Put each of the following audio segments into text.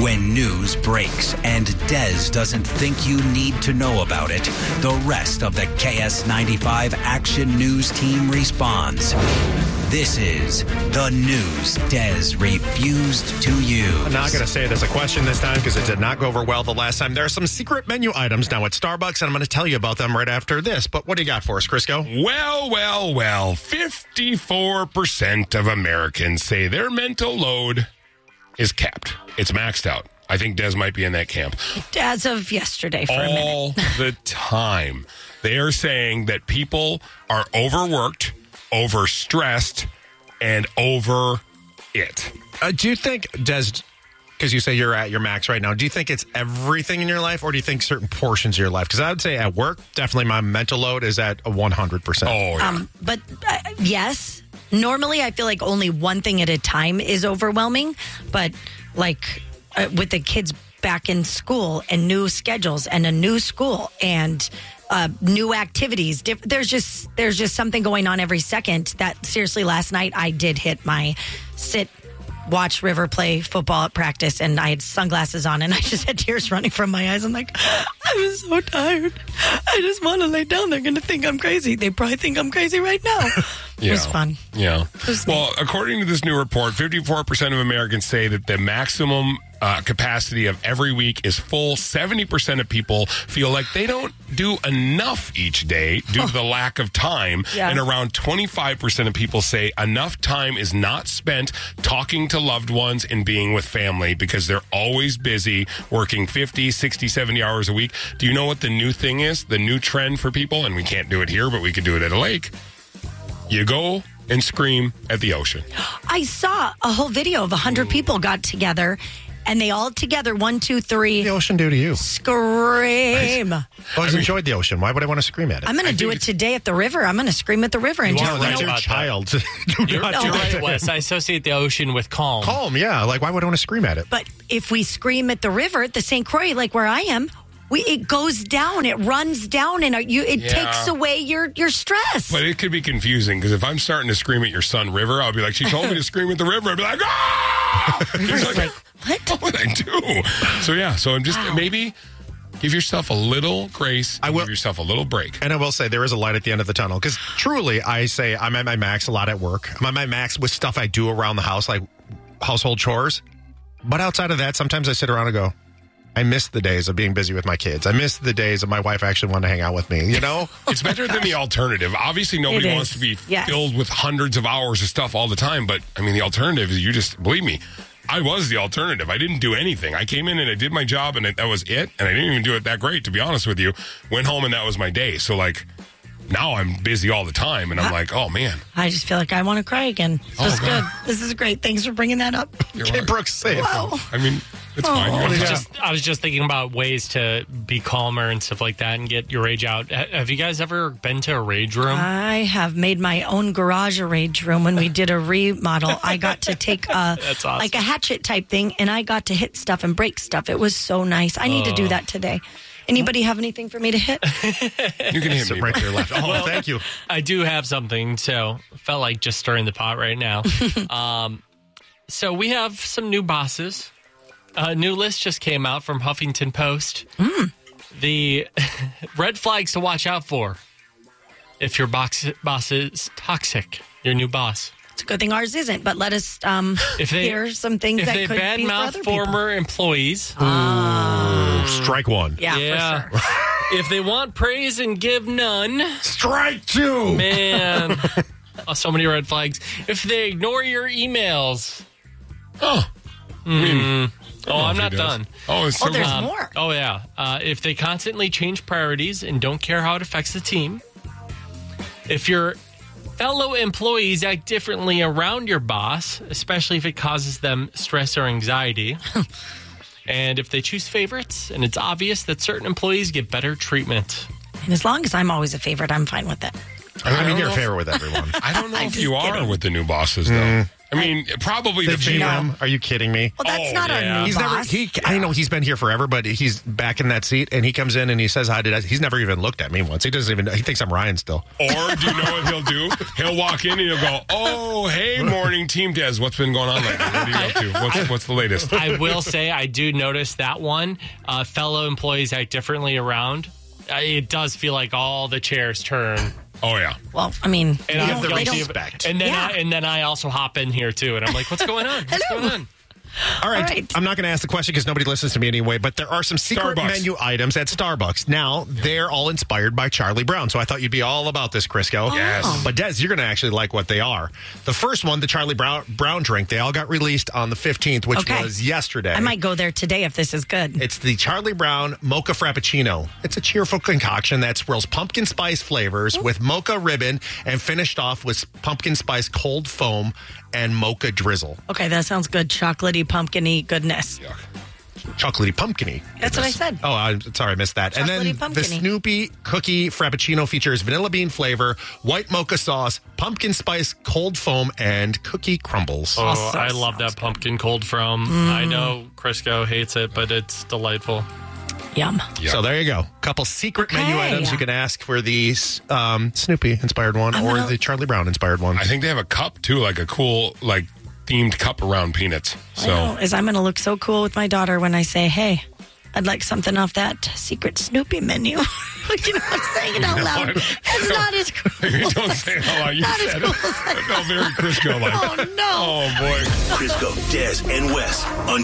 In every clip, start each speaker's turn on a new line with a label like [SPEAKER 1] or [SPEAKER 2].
[SPEAKER 1] When news breaks and Des doesn't think you need to know about it, the rest of the KS95 Action News team responds. This is the news Des refused to use.
[SPEAKER 2] I'm not going to say it as a question this time because it did not go over well the last time. There are some secret menu items now at Starbucks, and I'm going to tell you about them right after this. But what do you got for us, Crisco?
[SPEAKER 3] Well. 54% of Americans say their mental load is capped. It's maxed out. I think Des might be in that camp.
[SPEAKER 4] As of yesterday for a minute.
[SPEAKER 3] All the time. They are saying that people are overworked, overstressed, and over it.
[SPEAKER 2] Do you think, Des, because you say you're at your max right now, do you think it's everything in your life, or do you think certain portions of your life? Because I would say at work, definitely my mental load is at a 100%.
[SPEAKER 3] Oh, yeah.
[SPEAKER 4] But yes, normally I feel like only one thing at a time is overwhelming. But like with the kids back in school and new schedules and a new school and new activities, there's just something going on every second. That seriously, last night I did hit my watch River play football at practice, and I had sunglasses on, and I just had tears running from my eyes. I'm like, I'm so tired. I just want to lay down. They're going to think I'm crazy. They probably think I'm crazy right now. It was fun.
[SPEAKER 3] Yeah. Well, according to this new report, 54% of Americans say that the maximum capacity of every week is full. 70% of people feel like they don't do enough each day due to the lack of time.
[SPEAKER 4] Yeah.
[SPEAKER 3] And around 25% of people say enough time is not spent talking to loved ones and being with family because they're always busy working 50, 60, 70 hours a week. Do you know what the new thing is? The new trend for people, and we can't do it here, but we could do it at a lake. You go and scream at the ocean.
[SPEAKER 4] I saw a whole video of 100 people got together, and they all together, 1, 2, 3,
[SPEAKER 2] What did the ocean do to you?
[SPEAKER 4] scream.
[SPEAKER 2] I always enjoyed the ocean. Why would I want to scream at it?
[SPEAKER 4] I'm going to do it today at the river. I'm going to scream at the river. And
[SPEAKER 2] No,
[SPEAKER 4] just,
[SPEAKER 2] that's
[SPEAKER 4] you know,
[SPEAKER 2] your child. Do
[SPEAKER 5] You're
[SPEAKER 2] not do
[SPEAKER 5] right,
[SPEAKER 2] it.
[SPEAKER 5] Wes. I associate the ocean with calm.
[SPEAKER 2] Calm, yeah. Like, why would I want to scream at it?
[SPEAKER 4] but if we scream at the river, at the St. Croix, like where I am, it goes down, it runs down, and it takes away your stress.
[SPEAKER 3] But it could be confusing because if I'm starting to scream at your son, River, I'll be like, she told me to scream at the river. I'll be like, ah! He's like, what would I do? So I'm just, maybe give yourself a little grace. Give yourself a little break.
[SPEAKER 2] And I will say there is a light at the end of the tunnel because truly I say I'm at my max a lot at work. I'm at my max with stuff I do around the house, like household chores. But outside of that, sometimes I sit around and go, I miss the days of being busy with my kids. I miss the days of my wife actually wanting to hang out with me, you know?
[SPEAKER 3] It's better than the alternative. Obviously, nobody wants to be filled with hundreds of hours of stuff all the time. But, I mean, the alternative is you just, believe me, I was the alternative. I didn't do anything. I came in and I did my job and that was it. And I didn't even do it that great, to be honest with you. Went home and that was my day. So, like, now I'm busy all the time. And I'm like, oh, man.
[SPEAKER 4] I just feel like I want to cry again. This is good. This is great. Thanks for bringing that up.
[SPEAKER 2] Okay, Brooks, say it.
[SPEAKER 4] Wow.
[SPEAKER 3] I mean, it's fine.
[SPEAKER 5] I was just thinking about ways to be calmer and stuff like that and get your rage out. Have you guys ever been to a rage room?
[SPEAKER 4] I have made my own garage a rage room. When we did a remodel, I got to take
[SPEAKER 5] That's awesome.
[SPEAKER 4] like a hatchet type thing, and I got to hit stuff and break stuff. It was so nice. I need to do that today. Anybody have anything for me to hit?
[SPEAKER 3] You can hit me
[SPEAKER 2] Right to your left. Oh,
[SPEAKER 5] Well,
[SPEAKER 2] thank you.
[SPEAKER 5] I do have something, so felt like just stirring the pot right now. So we have some new bosses. A new list just came out from Huffington Post. The red flags to watch out for if your boss is toxic, your new boss.
[SPEAKER 4] It's a good thing ours isn't, but let us hear some things
[SPEAKER 5] if
[SPEAKER 4] that
[SPEAKER 5] they
[SPEAKER 4] could be for
[SPEAKER 5] badmouth
[SPEAKER 4] other people.
[SPEAKER 5] former employees.
[SPEAKER 2] Strike one.
[SPEAKER 4] Yeah, for sure.
[SPEAKER 5] If they want praise and give none.
[SPEAKER 2] Strike two.
[SPEAKER 5] Man. So many red flags. If they ignore your emails. I'm not done.
[SPEAKER 4] There's more.
[SPEAKER 5] Oh, yeah. If they constantly change priorities and don't care how it affects the team. If your fellow employees act differently around your boss, especially if it causes them stress or anxiety. And if they choose favorites and it's obvious that certain employees get better treatment.
[SPEAKER 4] And as long as I'm always a favorite, I'm fine with it.
[SPEAKER 2] I mean, you're a favorite with everyone.
[SPEAKER 3] I don't know
[SPEAKER 4] I'm
[SPEAKER 3] if
[SPEAKER 4] just
[SPEAKER 3] you are
[SPEAKER 4] kidding.
[SPEAKER 3] with the new bosses, though. I I mean, probably
[SPEAKER 2] the GM. Are you kidding me?
[SPEAKER 4] Well, that's not our new boss.
[SPEAKER 2] I know he's been here forever, but he's back in that seat, and he comes in and he says hi to us. He's never even looked at me once. He doesn't even. He thinks I'm Ryan still.
[SPEAKER 3] Or do you know what he'll do? He'll walk in and he'll go, "Oh, hey, morning team, Des. What's been going on lately? What are you up to? What's the latest?"
[SPEAKER 5] I will say I do notice that one. Fellow employees act differently around. It does feel like all the chairs turn.
[SPEAKER 3] Oh yeah.
[SPEAKER 4] Well, I mean,
[SPEAKER 2] and I'm guilty of it.
[SPEAKER 5] And then I also hop in here too, and I'm like, "What's going on? What's going on?"
[SPEAKER 2] All right. I'm not going to ask the question because nobody listens to me anyway, but there are some secret menu items at Starbucks. Now, they're all inspired by Charlie Brown, so I thought you'd be all about this, Crisco.
[SPEAKER 3] Yes.
[SPEAKER 2] But, Des, you're going to actually like what they are. The first one, the Charlie Brown drink, they all got released on the 15th, which was yesterday.
[SPEAKER 4] I might go there today if this is good.
[SPEAKER 2] It's the Charlie Brown Mocha Frappuccino. It's a cheerful concoction that swirls pumpkin spice flavors with mocha ribbon and finished off with pumpkin spice cold foam and mocha drizzle.
[SPEAKER 4] Okay, that sounds good. Chocolatey, pumpkin-y goodness.
[SPEAKER 3] Yuck.
[SPEAKER 2] Chocolatey, pumpkin-y.
[SPEAKER 4] That's what I said.
[SPEAKER 2] Oh, I'm sorry, I missed that. And then the Snoopy Cookie Frappuccino features vanilla bean flavor, white mocha sauce, pumpkin spice cold foam, and cookie crumbles.
[SPEAKER 5] Oh, I love that pumpkin cold foam. I know Crisco hates it, but it's delightful.
[SPEAKER 4] Yum.
[SPEAKER 2] So there you go. Couple secret menu items you can ask for the Snoopy-inspired one or the Charlie Brown-inspired one.
[SPEAKER 3] I think they have a cup, too, like a cool, themed cup around peanuts. So
[SPEAKER 4] I'm going to look so cool with my daughter when I say, hey, I'd like something off that secret Snoopy menu. You know, I'm saying it out loud. It's not as cool.
[SPEAKER 3] You don't say it out loud. You said it. It felt very Crisco-like.
[SPEAKER 4] Oh, no.
[SPEAKER 3] Oh, boy.
[SPEAKER 6] Crisco, Des, and Wes on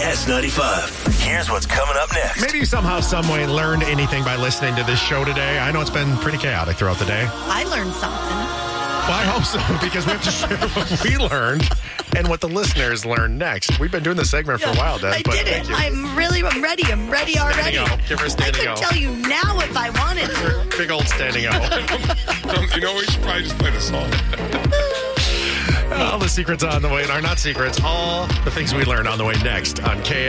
[SPEAKER 6] KS95. Here's what's coming up next.
[SPEAKER 2] Maybe you somehow, someway learned anything by listening to this show today. I know it's been pretty chaotic throughout the day.
[SPEAKER 4] I learned something.
[SPEAKER 2] Well, I hope so, because we have to share what we learned and what the listeners learned next. We've been doing this segment for a while, Des.
[SPEAKER 4] I did it. I'm ready. I'm ready already.
[SPEAKER 2] Standing O. Give her a standing O.
[SPEAKER 4] I could tell you now if I wanted to.
[SPEAKER 2] Big old standing O.
[SPEAKER 3] You know, we should probably just play the song.
[SPEAKER 2] All the secrets on the way, or not secrets, all the things we learned on the way next on KS.